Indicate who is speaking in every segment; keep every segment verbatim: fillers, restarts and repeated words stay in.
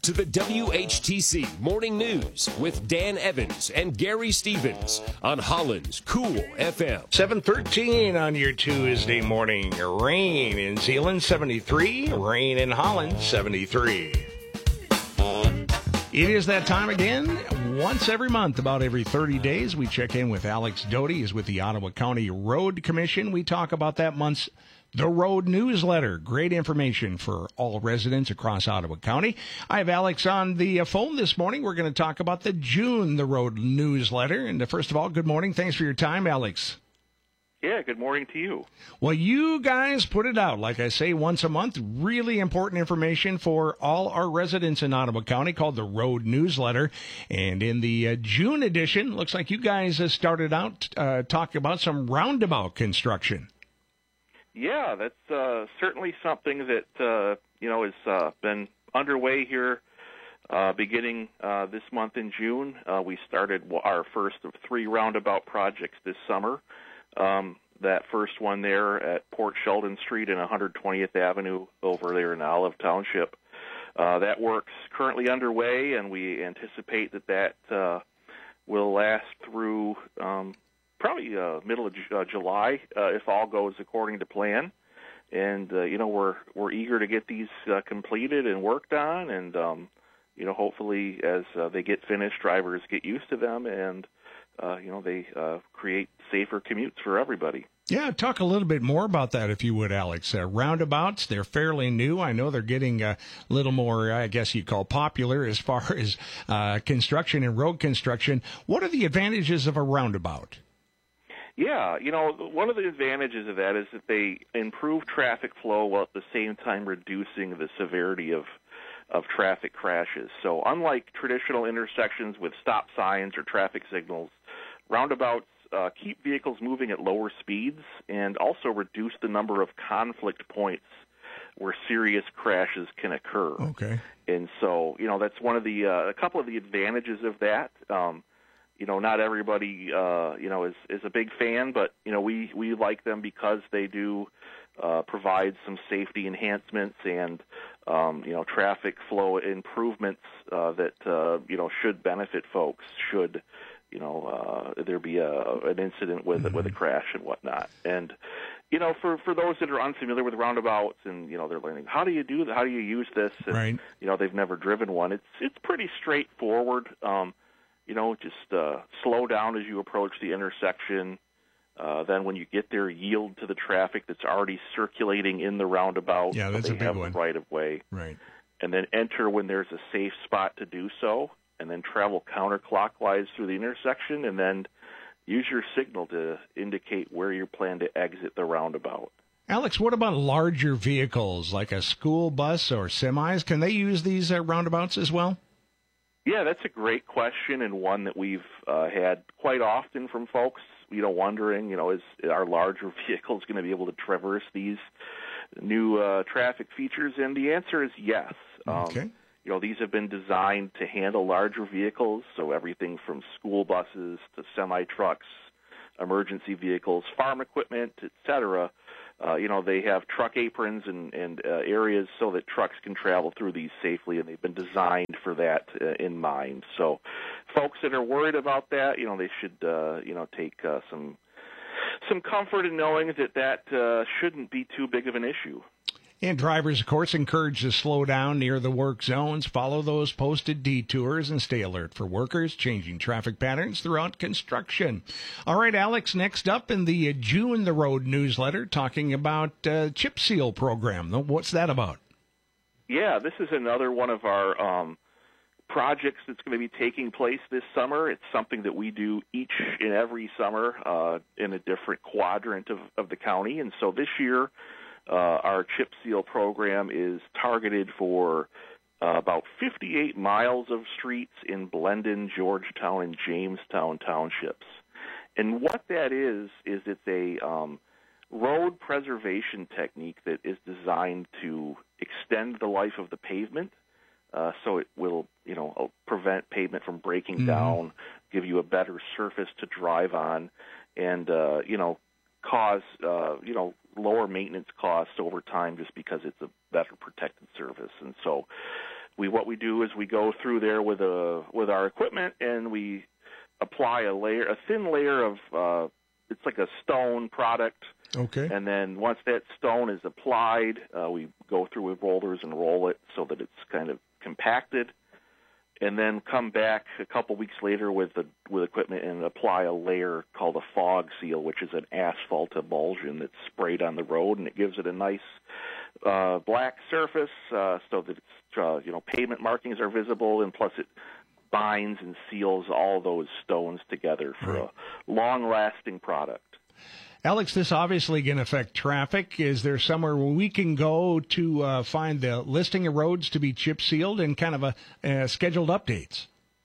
Speaker 1: to the W H T C Morning News with Dan Evans and Gary Stevens on Holland's Cool F M.
Speaker 2: seven thirteen on your Tuesday morning. Rain in Zeeland, seventy-three. Rain in Holland, seventy-three. It is that time again. Once every month, about every thirty days, we check in with Alex Doty. He's with the Ottawa County Road Commission. We talk about that month's The Road newsletter. Great information for all residents across Ottawa County. I have Alex on the phone this morning. We're going to talk about the June The Road newsletter. And first of all, good morning. Thanks for your time, Alex.
Speaker 3: Yeah, good morning to you.
Speaker 2: Well, you guys put it out, like I say, once a month. Really important information for all our residents in Ottawa County called the Road Newsletter. And in the uh, June edition, looks like you guys uh, started out uh, talking about some roundabout construction.
Speaker 3: Yeah, that's uh, certainly something that, uh, you know, has uh, been underway here uh, beginning uh, this month in June. Uh, we started our first of three roundabout projects this summer. Um, that first one there at Port Sheldon Street and one hundred twentieth Avenue over there in Olive Township. Uh, that work's currently underway, and we anticipate that that uh, will last through um, probably uh, middle of uh, July uh, if all goes according to plan. And, uh, you know, we're we're eager to get these uh, completed and worked on, and, um, you know, hopefully as uh, they get finished, drivers get used to them and Uh, you know, they uh, create safer commutes for everybody.
Speaker 2: Yeah, talk a little bit more about that, if you would, Alex. Uh, roundabouts, they're fairly new. I know they're getting a little more, I guess you'd call popular as far as uh, construction and road construction. What are the advantages of a roundabout?
Speaker 3: Yeah, you know, one of the advantages of that is that they improve traffic flow while at the same time reducing the severity of of traffic crashes. So unlike traditional intersections with stop signs or traffic signals, roundabouts uh, keep vehicles moving at lower speeds and also reduce the number of conflict points where serious crashes can occur.
Speaker 2: Okay.
Speaker 3: And so, you know, that's one of the, uh, a couple of the advantages of that. Um, you know, not everybody, uh, you know, is, is a big fan, but, you know, we, we like them because they do uh, provide some safety enhancements and, um, you know, traffic flow improvements uh, that, uh, you know, should benefit folks should, you know, uh, there be a, an incident with mm-hmm. with a crash and whatnot. And, you know, for, for those that are unfamiliar with roundabouts and, you know, they're learning, how do you do that? How do you use this? And,
Speaker 2: right.
Speaker 3: you know, they've never driven one. It's, it's pretty straightforward. Um, you know, just uh, slow down as you approach the intersection. Uh, then when you get there, yield to the traffic that's already circulating in the roundabout.
Speaker 2: Yeah, that's
Speaker 3: so
Speaker 2: a
Speaker 3: they
Speaker 2: big
Speaker 3: have
Speaker 2: one.
Speaker 3: The right of way.
Speaker 2: Right.
Speaker 3: And then enter when there's a safe spot to do so, and then travel counterclockwise through the intersection, and then use your signal to indicate where you plan to exit the roundabout.
Speaker 2: Alex, what about larger vehicles like a school bus or semis? Can they use these uh, roundabouts as well?
Speaker 3: Yeah, that's a great question, and one that we've uh, had quite often from folks, you know, wondering, you know, is our larger vehicles going to be able to traverse these new uh, traffic features? And the answer is yes.
Speaker 2: Okay.
Speaker 3: Um, you know, these have been designed to handle larger vehicles, so everything from school buses to semi-trucks, emergency vehicles, farm equipment, et cetera. Uh, you know, they have truck aprons and, and uh, areas so that trucks can travel through these safely, and they've been designed for that uh, in mind. So folks that are worried about that, you know, they should, uh, you know, take uh, some some comfort in knowing that that uh, shouldn't be too big of an issue.
Speaker 2: And drivers, of course, encouraged to slow down near the work zones, follow those posted detours, and stay alert for workers changing traffic patterns throughout construction. All right, Alex, next up in the June The Road newsletter, talking about uh, Chip Seal program. What's that about?
Speaker 3: Yeah, this is another one of our um, projects that's going to be taking place this summer. It's something that we do each and every summer uh, in a different quadrant of, of the county. And so this year, Uh, our Chip Seal program is targeted for uh, about fifty-eight miles of streets in Blendon, Georgetown, and Jamestown townships. And what that is, is it's a um, road preservation technique that is designed to extend the life of the pavement, uh, so it will, you know, prevent pavement from breaking mm-hmm. down, give you a better surface to drive on, and, uh, you know, cause, uh, you know, lower maintenance costs over time just because it's a better protected surface. And so we what we do is we go through there with a with our equipment, and we apply a layer, a thin layer of uh, it's like a stone product.
Speaker 2: Okay.
Speaker 3: And then once that stone is applied, uh, we go through with rollers and roll it so that it's kind of compacted, and then come back a couple weeks later with the with equipment and apply a layer called a fog seal, which is an asphalt emulsion that's sprayed on the road, and it gives it a nice uh, black surface uh, so that it's, uh, you know, pavement markings are visible, and plus it binds and seals all those stones together for right. a long-lasting product.
Speaker 2: Alex, this obviously can affect traffic. Is there somewhere where we can go to uh, find the listing of roads to be chip sealed and kind of a uh, scheduled updates?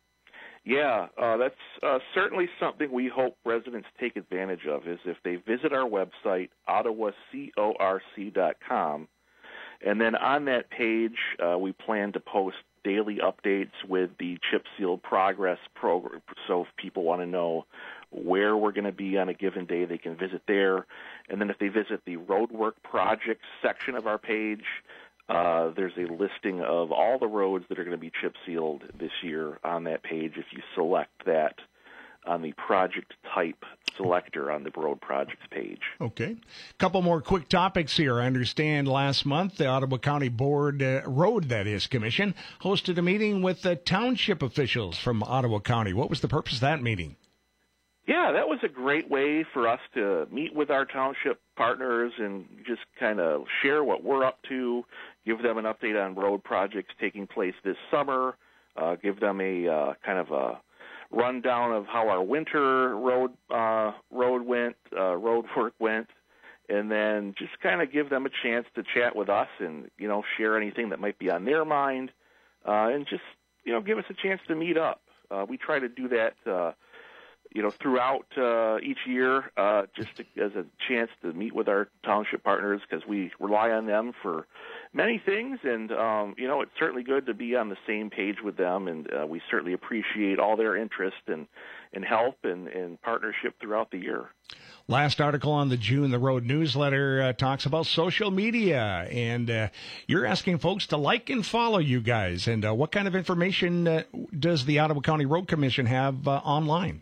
Speaker 3: Yeah, uh, that's uh, certainly something we hope residents take advantage of, is if they visit our website, ottawa corc dot com, and then on that page uh, we plan to post daily updates with the chip seal progress program, so if people want to know where we're going to be on a given day, they can visit there. And then if they visit the roadwork projects section of our page, uh, there's a listing of all the roads that are going to be chip sealed this year on that page if you select that on the project type selector on the road projects page.
Speaker 2: Okay. A couple more quick topics here. I understand last month the Ottawa County Board, uh, Road, that is, Commission, hosted a meeting with the township officials from Ottawa County. What was the purpose of that meeting?
Speaker 3: Yeah, that was a great way for us to meet with our township partners and just kind of share what we're up to, give them an update on road projects taking place this summer, uh, give them a uh, kind of a rundown of how our winter road uh, road went, uh, road work went, and then just kind of give them a chance to chat with us and, you know, share anything that might be on their mind, uh, and just, you know, give us a chance to meet up. Uh, we try to do that uh you know, throughout uh, each year, uh, just to, as a chance to meet with our township partners, because we rely on them for many things, and, um, you know, it's certainly good to be on the same page with them, and uh, we certainly appreciate all their interest and, and help and, and partnership throughout the year.
Speaker 2: Last article on the June the Road newsletter uh, talks about social media, and uh, you're asking folks to like and follow you guys, and uh, what kind of information uh, does the Ottawa County Road Commission have uh, online?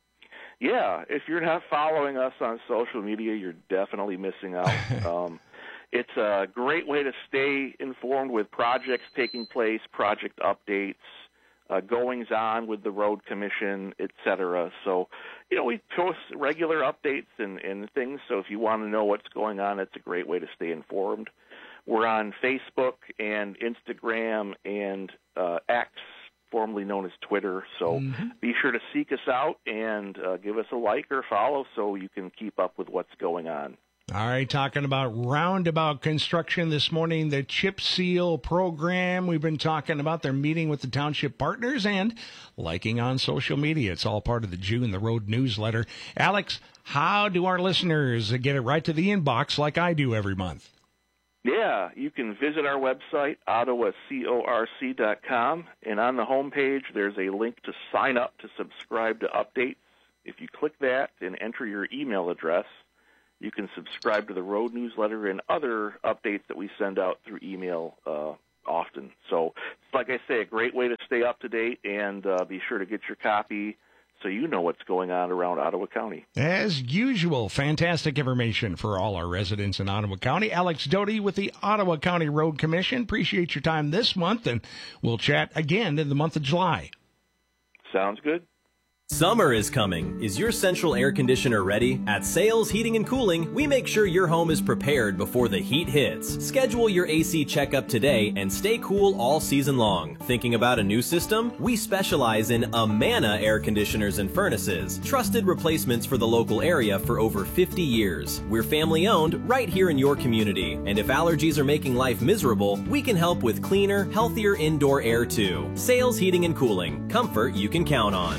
Speaker 3: Yeah, if you're not following us on social media, you're definitely missing out. um, it's a great way to stay informed with projects taking place, project updates, uh, goings on with the Road Commission, et cetera. So, you know, we post regular updates and, and things, so if you want to know what's going on, it's a great way to stay informed. We're on Facebook and Instagram and uh, X, formerly known as Twitter, so mm-hmm. be sure to seek us out and uh, give us a like or follow so you can keep up with what's going on.
Speaker 2: All right, talking about roundabout construction this morning, the chip seal program. We've been talking about their meeting with the township partners and liking on social media. It's all part of the June the Road newsletter. Alex, how do our listeners get it right to the inbox like I do every month?
Speaker 3: Yeah, you can visit our website, ottawa corc dot com, and on the homepage there's a link to sign up to subscribe to updates. If you click that and enter your email address, you can subscribe to the road newsletter and other updates that we send out through email uh, often. So, like I say, a great way to stay up to date, and uh, be sure to get your copy so you know what's going on around Ottawa County.
Speaker 2: As usual, fantastic information for all our residents in Ottawa County. Alex Doty with the Ottawa County Road Commission. Appreciate your time this month, and we'll chat again in the month of July.
Speaker 3: Sounds good.
Speaker 4: Summer is coming. Is your central air conditioner ready? At Sales Heating and Cooling, we make sure your home is prepared before the heat hits. Schedule your A C checkup today and stay cool all season long. Thinking about a new system? We specialize in Amana air conditioners and furnaces, trusted replacements for the local area for over fifty years. We're family owned right here in your community. And if allergies are making life miserable, we can help with cleaner, healthier indoor air too. Sales Heating and Cooling. Comfort you can count on.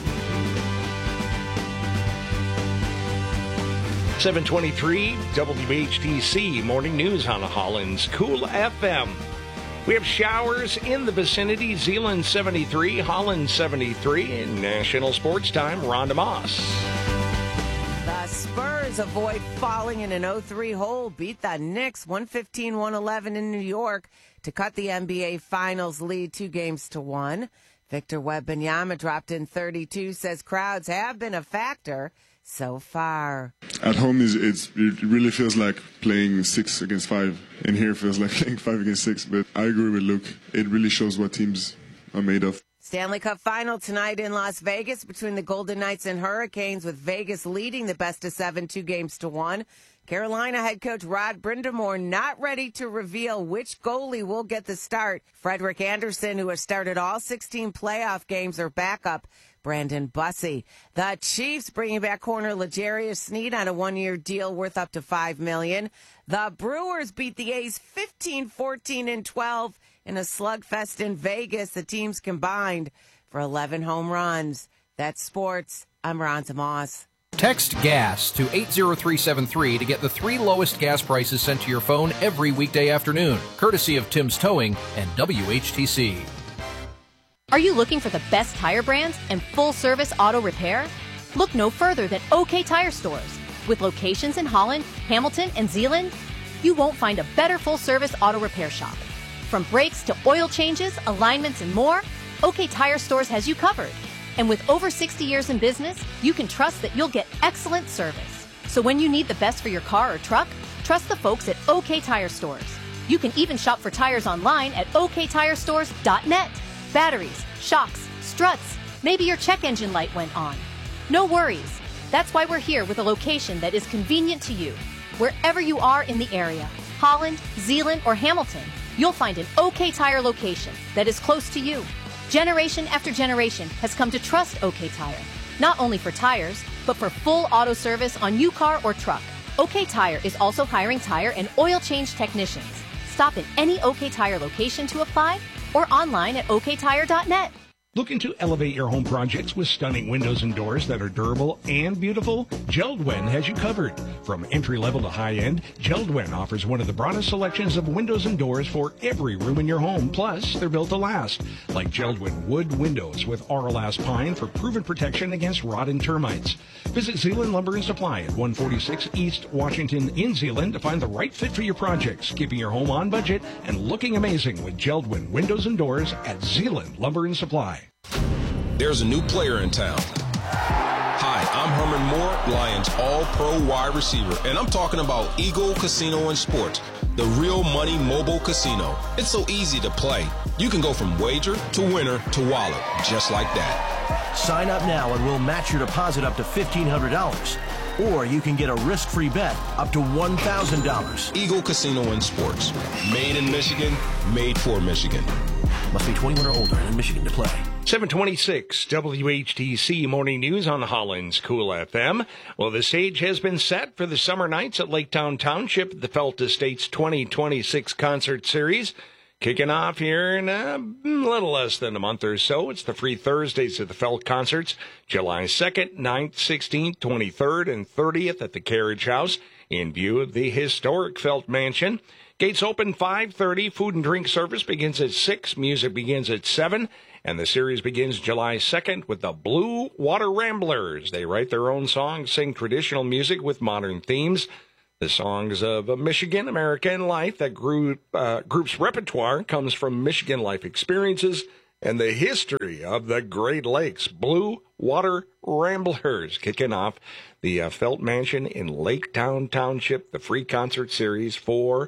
Speaker 2: seven twenty-three W H T C Morning News on Holland's Cool F M. We have showers in the vicinity. Zeeland seventy-three, Holland seventy-three, and National Sports Time, Rhonda Moss.
Speaker 5: The Spurs Spurs avoid falling in an oh three hole, beat the Knicks one fifteen one eleven in New York to cut the N B A Finals lead two games to one. Victor Wembanyama dropped in thirty-two, says crowds have been a factor so far.
Speaker 6: At home, is it's, it really feels like playing six against five, and here it feels like playing five against six. But I agree with Luke. It really shows what teams are made of.
Speaker 5: Stanley Cup final tonight in Las Vegas between the Golden Knights and Hurricanes, with Vegas leading the best of seven, two games to one. Carolina head coach Rod Brind'Amour not ready to reveal which goalie will get the start. Frederik Andersen, who has started all sixteen playoff games, or backup Brandon Bussey. The Chiefs bringing back corner L'Jarius Sneed on a one-year deal worth up to five million dollars. The Brewers beat the A's fifteen fourteen and twelve in a slugfest in Vegas. The teams combined for eleven home runs. That's sports. I'm Ronza Moss.
Speaker 7: Text GAS to eight zero three seven three to get the three lowest gas prices sent to your phone every weekday afternoon, courtesy of Tim's Towing and W H T C.
Speaker 8: Are you looking for the best tire brands and full-service auto repair? Look no further than OK Tire Stores. With locations in Holland, Hamilton, and Zeeland, you won't find a better full-service auto repair shop. From brakes to oil changes, alignments, and more, OK Tire Stores has you covered. And with over sixty years in business, you can trust that you'll get excellent service. So when you need the best for your car or truck, trust the folks at OK Tire Stores. You can even shop for tires online at O K tire stores dot net. Batteries, shocks, struts, maybe your check engine light went on. No worries. That's why we're here with a location that is convenient to you. Wherever you are in the area, Holland, Zeeland, or Hamilton, you'll find an OK Tire location that is close to you. Generation after generation has come to trust OK Tire, not only for tires, but for full auto service on your car or truck. OK Tire is also hiring tire and oil change technicians. Stop at any OK Tire location to apply or online at O K tire dot net.
Speaker 2: Looking to elevate your home projects with stunning windows and doors that are durable and beautiful? Jeld-Wen has you covered. From entry-level to high-end, Jeld-Wen offers one of the broadest selections of windows and doors for every room in your home. Plus, they're built to last, like Jeld-Wen wood windows with Auralast pine for proven protection against rot and termites. Visit Zeeland Lumber and Supply at one forty-six East Washington in Zeeland to find the right fit for your projects, keeping your home on budget and looking amazing with Jeld-Wen windows and doors at Zeeland Lumber and Supply.
Speaker 9: There's a new player in town. Hi, I'm Herman Moore, Lions All-Pro wide receiver, and I'm talking about Eagle Casino and Sports, the real money mobile casino. It's so easy to play. You can go from wager to winner to wallet, just like that.
Speaker 10: Sign up now and we'll match your deposit up to fifteen hundred dollars. Or you can get a risk-free bet up to one thousand dollars.
Speaker 9: Eagle Casino and Sports. Made in Michigan, made for Michigan.
Speaker 10: Must be twenty-one or older and in Michigan to play.
Speaker 2: seven twenty-six W H T C Morning News on Holland's Cool F M. Well, the stage has been set for the summer nights at Laketown Township, the Felt Estates twenty twenty-six concert series. Kicking off here in a little less than a month or so. It's the free Thursdays of the Felt concerts, July second, ninth, sixteenth, twenty-third, and thirtieth at the Carriage House in view of the historic Felt Mansion. Gates open five thirty. Food and drink service begins at six. Music begins at seven. And the series begins July second with the Blue Water Ramblers. They write their own songs, sing traditional music with modern themes. The songs of Michigan, America, and life. That group, uh, group's repertoire comes from Michigan life experiences and the history of the Great Lakes. Blue Water Ramblers kicking off the uh, Felt Mansion in Laketown Township, the free concert series for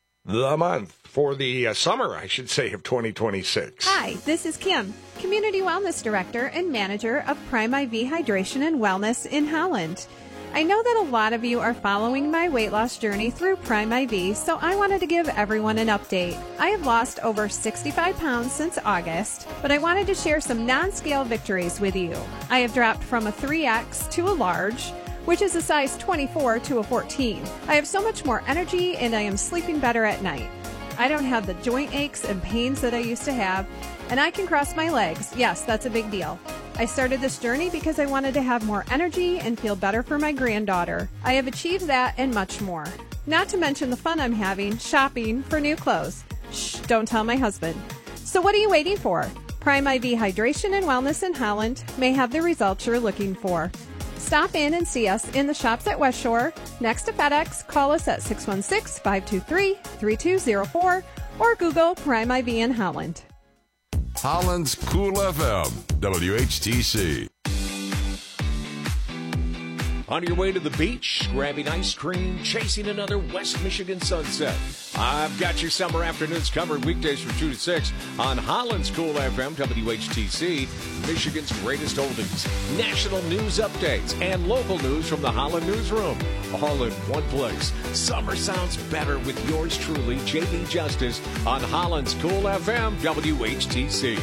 Speaker 2: the month, for the uh, summer, I should say, of twenty twenty-six.
Speaker 11: Hi, this is Kim, Community Wellness Director and Manager of Prime I V Hydration and Wellness in Holland. I know that a lot of you are following my weight loss journey through Prime I V, so I wanted to give everyone an update. I have lost over sixty-five pounds since August, but I wanted to share some non-scale victories with you. I have dropped from a three X to a large, which is a size twenty-four to a fourteen. I have so much more energy and I am sleeping better at night. I don't have the joint aches and pains that I used to have, and I can cross my legs. Yes, that's a big deal. I started this journey because I wanted to have more energy and feel better for my granddaughter. I have achieved that and much more. Not to mention the fun I'm having shopping for new clothes. Shh, don't tell my husband. So what are you waiting for? Prime I V Hydration and Wellness in Holland may have the results you're looking for. Stop in and see us in the shops at West Shore. Next to FedEx, call us at six one six, five two three, three two zero four or Google Prime I V in Holland.
Speaker 12: Holland's Cool F M, W H T C.
Speaker 1: On your way to the beach, grabbing ice cream, chasing another West Michigan sunset. I've got your summer afternoons covered weekdays from two to six on Holland's Cool F M, W H T C, Michigan's greatest oldies, national news updates, and local news from the Holland Newsroom. All in one place. Summer sounds better with yours truly, J D Justice, on Holland's Cool F M, W H T C.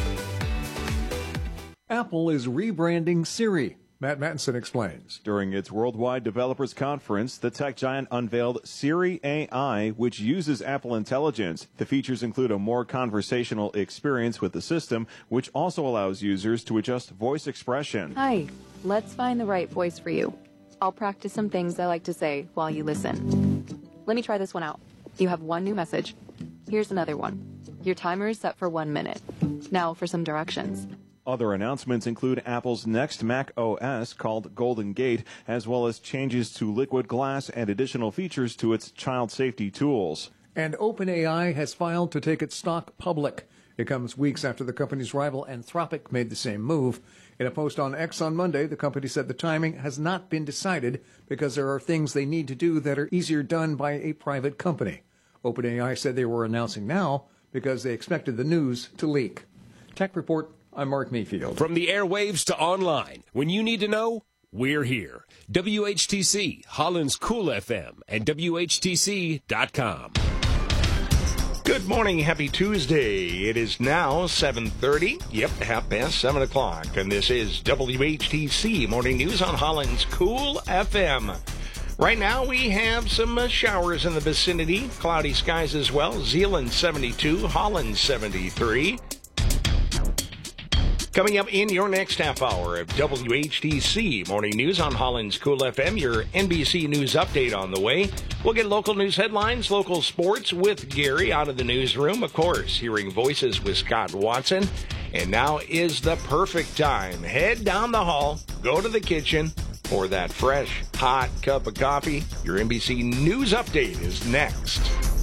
Speaker 13: Apple is rebranding Siri. Matt Mattinson explains.
Speaker 14: During its Worldwide Developers Conference, the tech giant unveiled Siri A I, which uses Apple Intelligence. The features include a more conversational experience with the system, which also allows users to adjust voice expression.
Speaker 15: Hi, let's find the right voice for you. I'll practice some things I like to say while you listen. Let me try this one out. You have one new message. Here's another one. Your timer is set for one minute. Now for some directions.
Speaker 14: Other announcements include Apple's next Mac O S called Golden Gate, as well as changes to Liquid Glass and additional features to its child safety tools.
Speaker 13: And OpenAI has filed to take its stock public. It comes weeks after the company's rival Anthropic made the same move. In a post on X on Monday, the company said the timing has not been decided because there are things they need to do that are easier done by a private company. OpenAI said they were announcing now because they expected the news to leak. Tech Report. I'm Mark Mayfield.
Speaker 1: From the airwaves to online, when you need to know, we're here. W H T C, Holland's Cool F M, and W H T C dot com.
Speaker 2: Good morning. Happy Tuesday. It is now seven thirty. Yep, half past seven o'clock. And this is W H T C Morning News on Holland's Cool F M. Right now we have some uh, showers in the vicinity. Cloudy skies as well. Zeeland seventy-two, Holland seventy-three. Coming up in your next half hour of W H T C Morning News on Holland's Cool F M, your N B C News update on the way. We'll get local news headlines, local sports with Gary out of the newsroom. Of course, hearing voices with Scott Watson. And now is the perfect time. Head down the hall, go to the kitchen for that fresh, hot cup of coffee. Your N B C News update is next.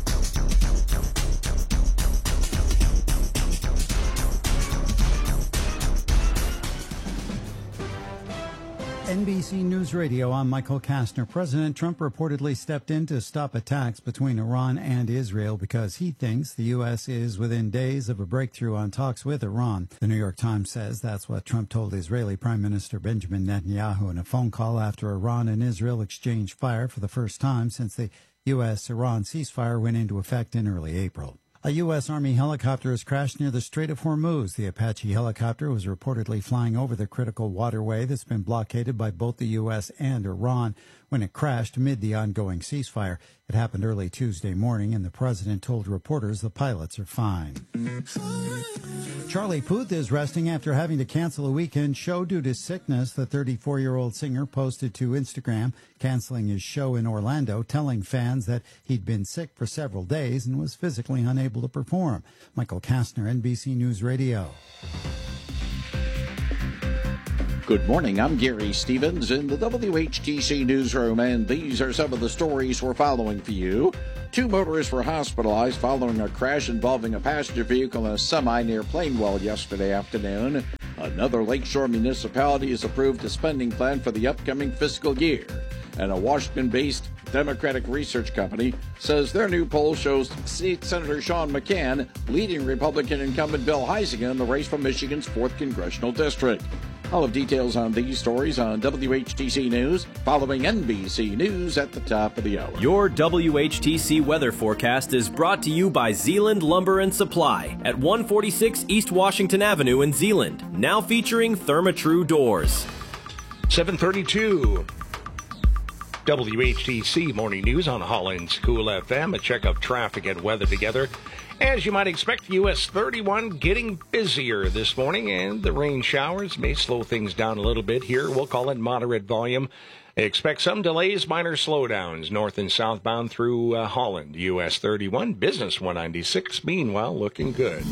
Speaker 16: N B C News Radio, I'm Michael Kastner. President Trump reportedly stepped in to stop attacks between Iran and Israel because he thinks the U S is within days of a breakthrough on talks with Iran. The New York Times says that's what Trump told Israeli Prime Minister Benjamin Netanyahu in a phone call after Iran and Israel exchanged fire for the first time since the U S-Iran ceasefire went into effect in early April. A U S. Army helicopter has crashed near the Strait of Hormuz. The Apache helicopter was reportedly flying over the critical waterway that's been blockaded by both the U S and Iran when it crashed amid the ongoing ceasefire. It happened early Tuesday morning, and the president told reporters the pilots are fine. Charlie Puth is resting after having to cancel a weekend show due to sickness. The thirty-four-year-old singer posted to Instagram, canceling his show in Orlando, telling fans that he'd been sick for several days and was physically unable to perform. Michael Kastner, N B C News Radio.
Speaker 17: Good morning. I'm Gary Stevens in the W H T C newsroom, and these are some of the stories we're following for you. Two motorists were hospitalized following a crash involving a passenger vehicle and a semi near Plainwell yesterday afternoon. Another Lakeshore municipality has approved a spending plan for the upcoming fiscal year. And a Washington-based Democratic research company says their new poll shows State Senator Sean McCann leading Republican incumbent Bill Huizenga in the race for Michigan's fourth Congressional District. I'll have details on these stories on W H T C News following N B C News at the top of the hour.
Speaker 4: Your W H T C weather forecast is brought to you by Zeeland Lumber and Supply at one forty-six East Washington Avenue in Zeeland, now featuring Therma-Tru doors.
Speaker 2: seven thirty-two. W H T C Morning News on Holland's Cool F M. A check of traffic and weather together. As you might expect, U S thirty-one getting busier this morning, and the rain showers may slow things down a little bit here. We'll call it moderate volume. Expect some delays, minor slowdowns, north and southbound through uh, Holland. U S thirty-one, business one ninety-six, meanwhile, looking good.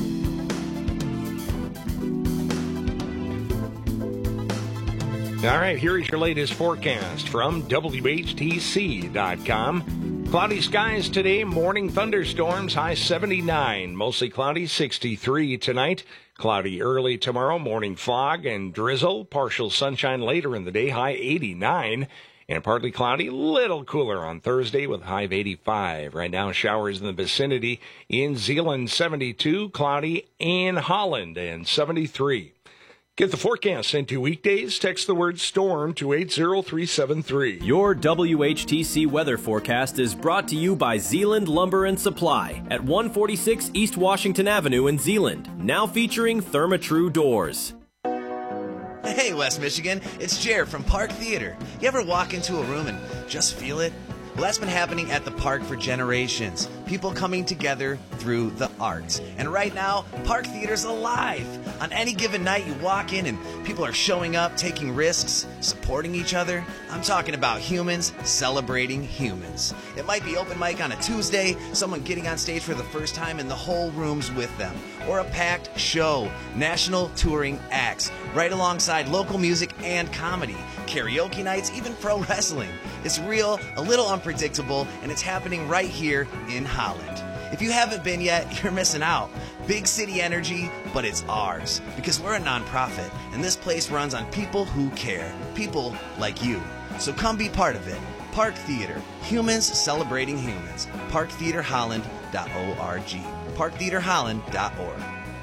Speaker 2: All right, here is your latest forecast from W H T C dot com. Cloudy skies today, morning thunderstorms, high seventy-nine. Mostly cloudy, sixty-three tonight. Cloudy early tomorrow, morning fog and drizzle. Partial sunshine later in the day, high eighty-nine. And partly cloudy, little cooler on Thursday with a high of eighty-five. Right now, showers in the vicinity. In Zeeland, seventy-two. Cloudy in Holland, and seventy-three. Get the forecast sent to weekdays. Text the word storm to eight zero three seven three.
Speaker 4: Your W H T C weather forecast is brought to you by Zeeland Lumber and Supply at one forty-six East Washington Avenue in Zeeland. Now featuring Therma-Tru doors.
Speaker 18: Hey, West Michigan, it's Jared from Park Theater. You ever walk into a room and just feel it? Well, that's been happening at the park for generations. People coming together through the arts. And right now, Park Theater's alive. On any given night, you walk in and people are showing up, taking risks, supporting each other. I'm talking about humans celebrating humans. It might be open mic on a Tuesday, someone getting on stage for the first time and the whole room's with them. Or a packed show, national touring acts, right alongside local music and comedy, karaoke nights, even pro wrestling. It's real, a little unpredictable, and it's happening right here in Holland. If you haven't been yet, you're missing out. Big city energy, but it's ours. Because we're a nonprofit, and this place runs on people who care. People like you. So come be part of it. Park Theater. Humans celebrating humans. park theater holland dot org. park theater holland dot org.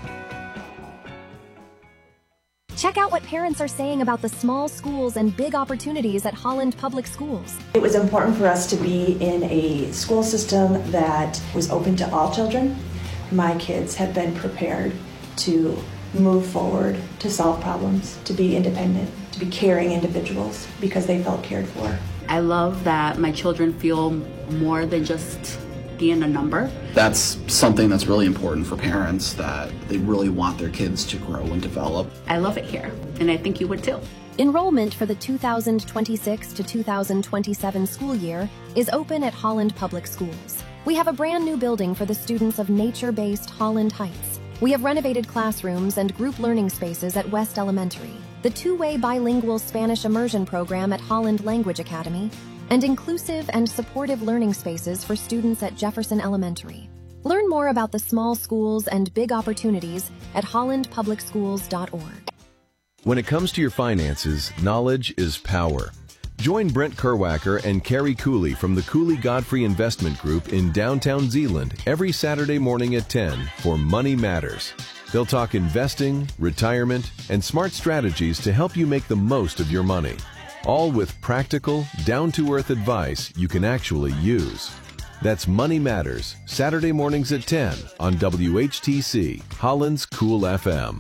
Speaker 19: Check out what parents are saying about the small schools and big opportunities at Holland Public Schools.
Speaker 20: It was important for us to be in a school system that was open to all children. My kids have been prepared to move forward, to solve problems, to be independent, to be caring individuals because they felt cared for.
Speaker 21: I love that my children feel more than just being a number.
Speaker 22: That's something that's really important for parents, that they really want their kids to grow and develop.
Speaker 21: I love it here, and I think you would too.
Speaker 19: Enrollment for the two thousand twenty-six to two thousand twenty-seven school year is open at Holland Public Schools. We have a brand new building for the students of nature-based Holland Heights. We have renovated classrooms and group learning spaces at West Elementary, the two-way bilingual Spanish immersion program at Holland Language Academy, and inclusive and supportive learning spaces for students at Jefferson Elementary. Learn more about the small schools and big opportunities at holland public schools dot org.
Speaker 23: When it comes to your finances, knowledge is power. Join Brent Kerwacker and Carrie Cooley from the Cooley Godfrey Investment Group in downtown Zeeland every Saturday morning at ten for Money Matters. They'll talk investing, retirement, and smart strategies to help you make the most of your money. All with practical, down-to-earth advice you can actually use. That's Money Matters, Saturday mornings at ten on W H T C, Holland's Cool F M.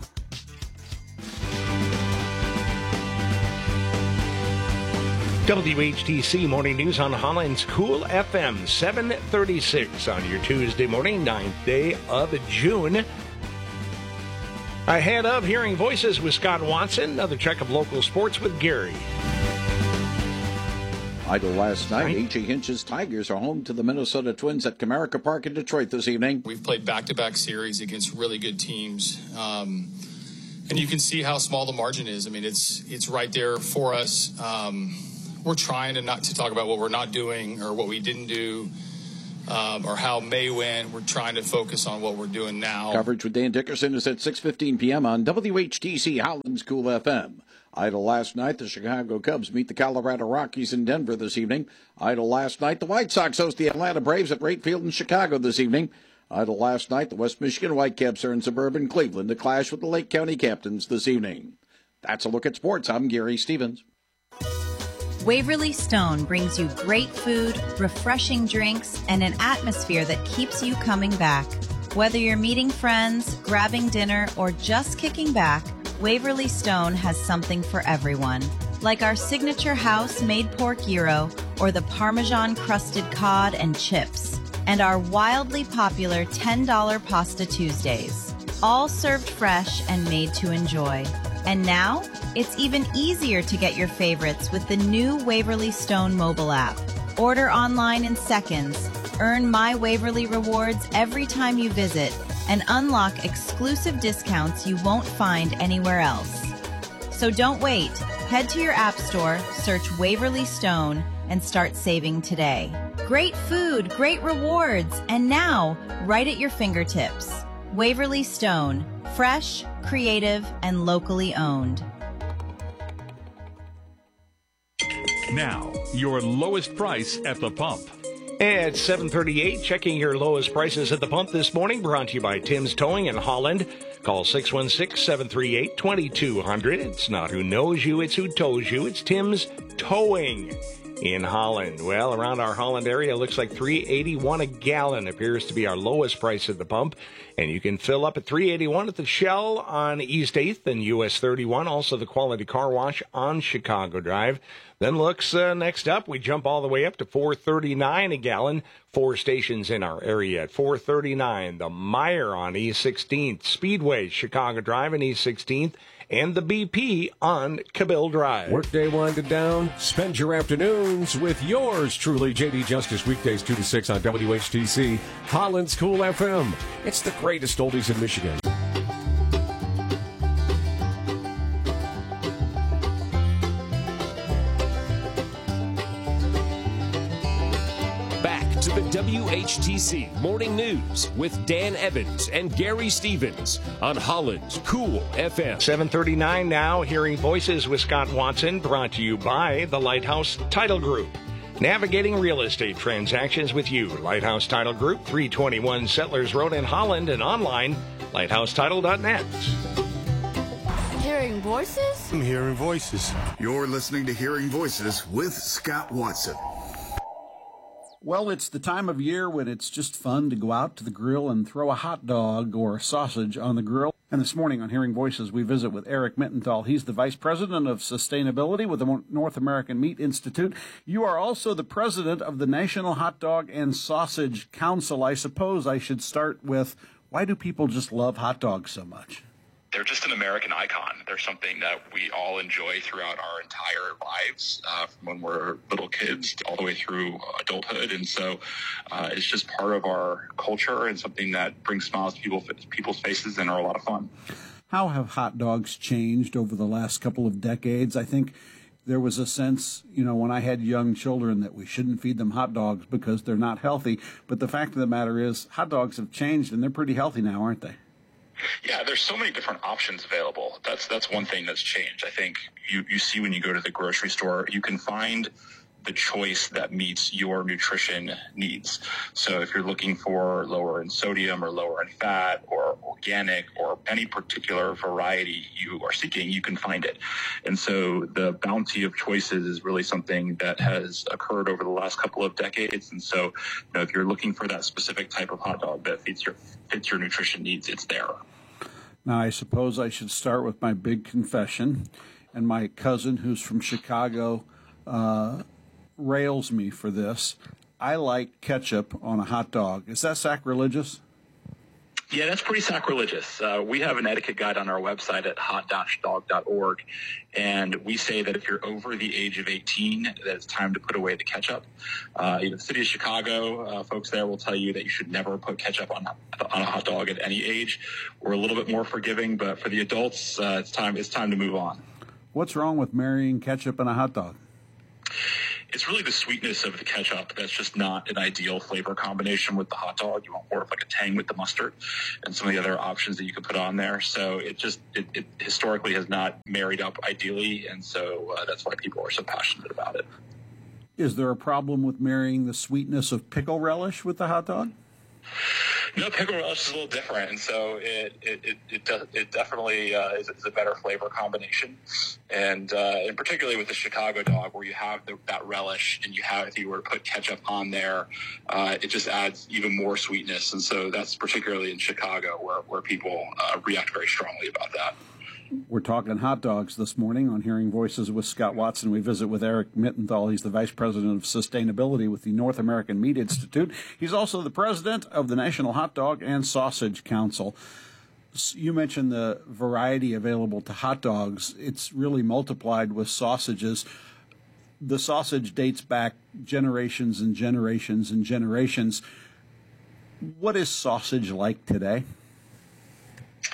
Speaker 2: W H T C Morning News on Holland's Cool F M, seven thirty-six on your Tuesday morning, ninth day of June. Ahead of Hearing Voices with Scott Watson, another check of local sports with Gary.
Speaker 17: Idle last night, H E. Hinch's Tigers are home to the Minnesota Twins at Comerica Park in Detroit this evening.
Speaker 24: We've played back-to-back series against really good teams, um, and you can see how small the margin is. I mean, it's it's right there for us. Um, we're trying to not to talk about what we're not doing or what we didn't do um, or how May went. We're trying to focus on what we're doing now.
Speaker 17: Coverage with Dan Dickerson is at six fifteen p.m. on W H T C Holland's Cool F M. Idle last night, the Chicago Cubs meet the Colorado Rockies in Denver this evening. Idle last night, the White Sox host the Atlanta Braves at Wright Field in Chicago this evening. Idle last night, the West Michigan Whitecaps are in suburban Cleveland to clash with the Lake County Captains this evening. That's a look at sports. I'm Gary Stevens.
Speaker 25: Waverly Stone brings you great food, refreshing drinks, and an atmosphere that keeps you coming back. Whether you're meeting friends, grabbing dinner, or just kicking back, Waverly Stone has something for everyone. Like our signature house-made pork gyro or the Parmesan-crusted cod and chips. And our wildly popular ten dollar Pasta Tuesdays. All served fresh and made to enjoy. And now, it's even easier to get your favorites with the new Waverly Stone mobile app. Order online in seconds, earn My Waverly rewards every time you visit, and unlock exclusive discounts you won't find anywhere else. So don't wait. Head to your app store, search Waverly Stone, and start saving today. Great food, great rewards, and now right at your fingertips. Waverly Stone, fresh, creative, and locally owned.
Speaker 3: Now, your lowest price at the pump.
Speaker 2: At seven thirty-eight, checking your lowest prices at the pump this morning, brought to you by Tim's Towing in Holland. Call six one six, seven three eight, two two zero zero. It's not who knows you, it's who tows you. It's Tim's Towing in Holland. Well, around our Holland area, it looks like three eighty-one a gallon appears to be our lowest price at the pump. And you can fill up at three eighty-one at the Shell on East eighth and U S thirty-one. Also the Quality Car Wash on Chicago Drive. Then looks uh, next up, we jump all the way up to four thirty-nine a gallon. Four stations in our area at four thirty-nine. The Meyer on East sixteenth, Speedway, Chicago Drive and East sixteenth, and the B P on Cabell Drive.
Speaker 1: Workday winded down. Spend your afternoons with yours truly, J D Justice, weekdays two to six on W H T C, Holland's Cool F M. It's the greatest oldies in Michigan. Back to the W H T C Morning News with Dan Evans and Gary Stevens on Holland's Cool F M.
Speaker 2: seven thirty-nine now, hearing voices with Scott Watson, brought to you by the Lighthouse Title Group. Navigating real estate transactions with you. Lighthouse Title Group, three twenty-one Settlers Road in Holland, and online, lighthouse title dot net.
Speaker 5: Hearing voices?
Speaker 6: I'm hearing voices.
Speaker 7: You're listening to Hearing Voices with Scott Watson.
Speaker 8: Well, it's the time of year when it's just fun to go out to the grill and throw a hot dog or a sausage on the grill. And this morning on Hearing Voices, we visit with Eric Mittenthal. He's the Vice President of Sustainability with the North American Meat Institute. You are also the President of the National Hot Dog and Sausage Council. I suppose I should start with, why do people just love hot dogs so much?
Speaker 26: They're just an American icon. They're something that we all enjoy throughout our entire lives, uh, from when we're little kids all the way through adulthood. And so uh, it's just part of our culture and something that brings smiles to people, people's faces and are a lot of fun.
Speaker 8: How have hot dogs changed over the last couple of decades? I think there was a sense, you know, when I had young children that we shouldn't feed them hot dogs because they're not healthy. But the fact of the matter is, hot dogs have changed and they're pretty healthy now, aren't they?
Speaker 26: Yeah, there's so many different options available. That's that's one thing that's changed. I think you, you see when you go to the grocery store, you can find the choice that meets your nutrition needs. So if you're looking for lower in sodium or lower in fat or organic or any particular variety you are seeking, you can find it. And so the bounty of choices is really something that has occurred over the last couple of decades. And so, you know, if you're looking for that specific type of hot dog that fits your fits your nutrition needs, it's there.
Speaker 8: Now, I suppose I should start with my big confession. And my cousin, who's from Chicago, uh, rails me for this. I like ketchup on a hot dog. Is that sacrilegious?
Speaker 26: Yeah, that's pretty sacrilegious. Uh, we have an etiquette guide on our website at hot dash dog dot org, and we say that if you're over the age of eighteen, that it's time to put away the ketchup. Uh, you know, the city of Chicago, uh, folks there will tell you that you should never put ketchup on, on a hot dog at any age. We're a little bit more forgiving, but for the adults, uh, it's time it's time to move on.
Speaker 8: What's wrong with marrying ketchup and a hot dog?
Speaker 26: It's really the sweetness of the ketchup that's just not an ideal flavor combination with the hot dog. You want more of like a tang with the mustard and some of the other options that you could put on there. So it just it, it historically has not married up ideally, and so uh, that's why people are so passionate about it.
Speaker 8: Is there a problem with marrying the sweetness of pickle relish with the hot dog?
Speaker 26: No, pickle relish is a little different, and so it it it it, does, it definitely uh, is, is a better flavor combination, and uh, and particularly with the Chicago dog, where you have the, that relish, and you have if you were to put ketchup on there, uh, it just adds even more sweetness, and so that's particularly in Chicago where where people uh, react very strongly about that.
Speaker 8: We're talking hot dogs this morning on Hearing Voices with Scott Watson. We visit with Eric Mittenthal. He's the Vice President of Sustainability with the North American Meat Institute. He's also the President of the National Hot Dog and Sausage Council. You mentioned the variety available to hot dogs. It's really multiplied with sausages. The sausage dates back generations and generations and generations. What is sausage like today?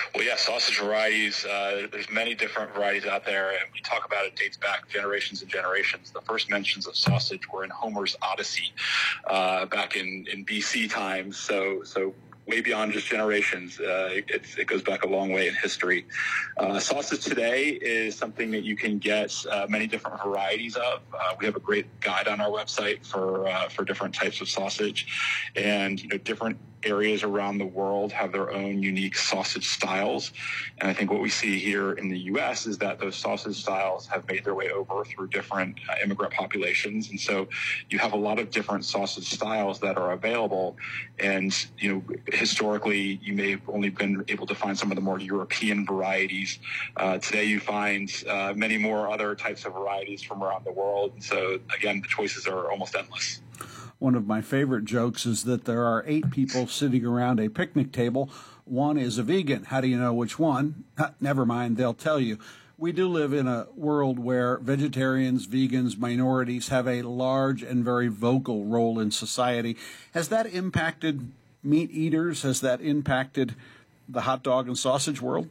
Speaker 26: Well, yeah, sausage varieties, uh, there's many different varieties out there, and we talk about it dates back generations and generations. The first mentions of sausage were in Homer's Odyssey uh, back in, in B C times, so so way beyond just generations. Uh, it, it's, it goes back a long way in history. Uh, sausage today is something that you can get uh, many different varieties of. Uh, we have a great guide on our website for uh, for different types of sausage, and you know different areas around the world have their own unique sausage styles. And I think what we see here in the U S is that those sausage styles have made their way over through different uh, immigrant populations. And so you have a lot of different sausage styles that are available. And, you know, historically, you may have only been able to find some of the more European varieties. Uh, today, you find uh, many more other types of varieties from around the world. And so, again, the choices are almost endless.
Speaker 8: One of my favorite jokes is that there are eight people sitting around a picnic table. One is a vegan. How do you know which one? Never mind, they'll tell you. We do live in a world where vegetarians, vegans, minorities have a large and very vocal role in society. Has that impacted meat eaters? Has that impacted the hot dog and sausage world?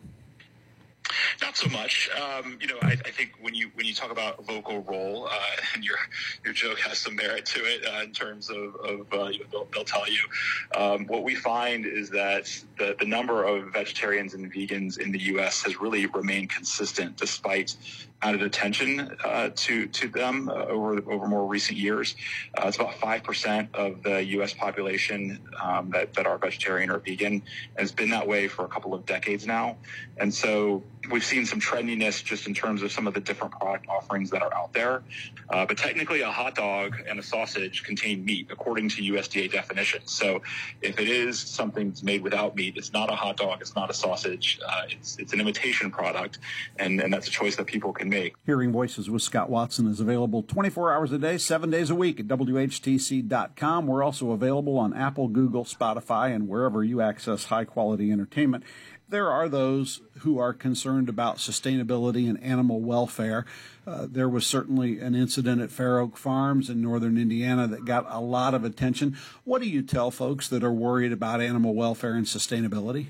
Speaker 26: Not so much. Um, you know, I, I think when you when you talk about vocal role, uh, and your your joke has some merit to it uh, in terms of, of uh, you know, they'll, they'll tell you. Um, what we find is that the, the number of vegetarians and vegans in the U S has really remained consistent despite added attention uh, to to them uh, over over more recent years. Uh, it's about five percent of the U S population um, that, that are vegetarian or vegan, and it's been that way for a couple of decades now. And so we've seen some trendiness just in terms of some of the different product offerings that are out there. Uh, but technically, a hot dog and a sausage contain meat according to U S D A definitions. So if it is something that's made without meat, it's not a hot dog, it's not a sausage, uh, it's it's an imitation product, and, and that's a choice that people can make.
Speaker 8: Hearing Voices with Scott Watson is available twenty-four hours a day, seven days a week at W H T C dot com. We're also available on Apple, Google, Spotify, and wherever you access high-quality entertainment. There are those who are concerned about sustainability and animal welfare. Uh, there was certainly an incident at Fair Oak Farms in northern Indiana that got a lot of attention. What do you tell folks that are worried about animal welfare and sustainability?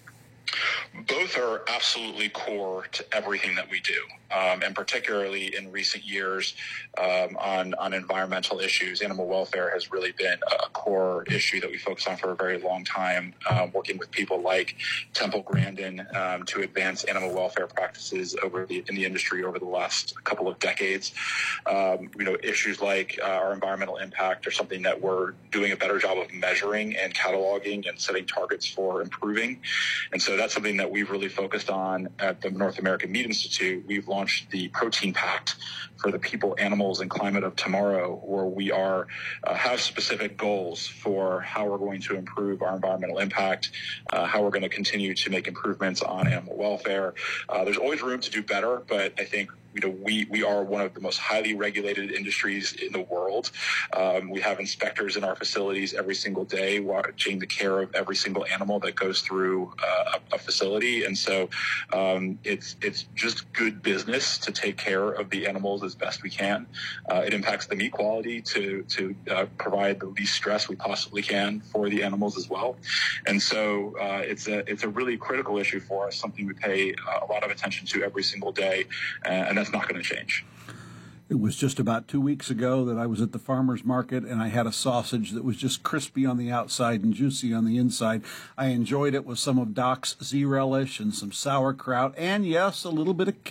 Speaker 26: Both are absolutely core to everything that we do, um, and particularly in recent years um, on, on environmental issues. Animal welfare has really been a core issue that we focus on for a very long time, um, working with people like Temple Grandin um, to advance animal welfare practices over the, in the industry over the last couple of decades. Um, you know, issues like uh, our environmental impact are something that we're doing a better job of measuring and cataloging and setting targets for improving. And so that's something that we've really focused on at the North American Meat Institute. We've launched the Protein Pact for the people, animals, and climate of tomorrow, where we are uh, have specific goals for how we're going to improve our environmental impact, uh, how we're going to continue to make improvements on animal welfare. Uh, there's always room to do better, but I think you know, we, we are one of the most highly regulated industries in the world. Um, we have inspectors in our facilities every single day watching the care of every single animal that goes through uh, a, a facility. And so um, it's it's just good business to take care of the animals as best we can. Uh, it impacts the meat quality to, to uh, provide the least stress we possibly can for the animals as well. And so uh, it's a it's a really critical issue for us, something we pay uh, a lot of attention to every single day, uh, and that's not going to change.
Speaker 8: It was just about two weeks ago that I was at the farmer's market and I had a sausage that was just crispy on the outside and juicy on the inside. I enjoyed it with some of Doc's Z-Relish and some sauerkraut and, yes, a little bit of